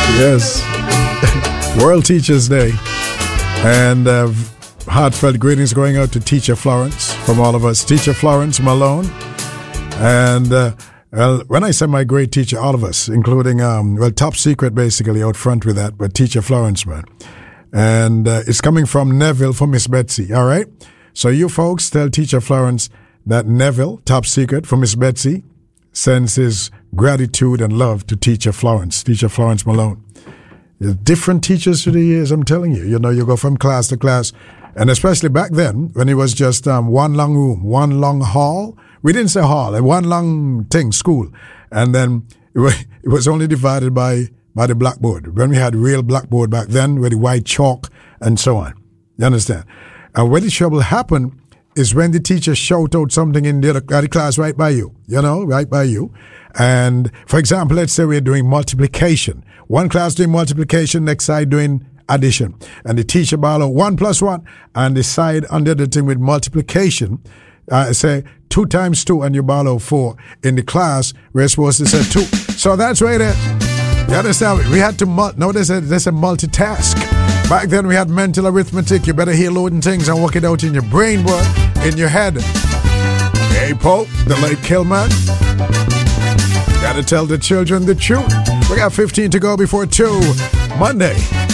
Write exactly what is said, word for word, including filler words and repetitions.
Yes. World Teachers Day. And uh, heartfelt greetings going out to Teacher Florence from all of us. Teacher Florence Malone. And uh, well, when I say my great teacher, all of us, including, um, well, top secret basically out front with that, but Teacher Florence, man. And uh, it's coming from Neville for Miss Betsy, all right? So you folks tell Teacher Florence that Neville, top secret for Miss Betsy, sends his gratitude and love to Teacher Florence, Teacher Florence Malone. There's different teachers through the years, I'm telling you. You know, you go from class to class. And especially back then, when it was just um, one long room, one long hall. We didn't say hall, one long thing, school. And then it was, it was only divided by, by the blackboard. When we had real blackboard back then with the white chalk and so on. You understand? And when the trouble happened is when the teacher shout out something in the other the class right by you, you know, right by you. And for example, let's say we're doing multiplication. One class doing multiplication, next side doing addition. And the teacher ball out one plus one, and the side under the thing with multiplication, uh, say two times two, and you ball out four. In the class, we're supposed to say two. So that's right there. You understand? We had to, mul- no, there's a, there's a multitask. Back then we had mental arithmetic. You better hear loading things and work it out in your brain, boy, in your head. Hey, Pope, the late Killman. Gotta tell the children the truth. We got fifteen to go before two. Monday.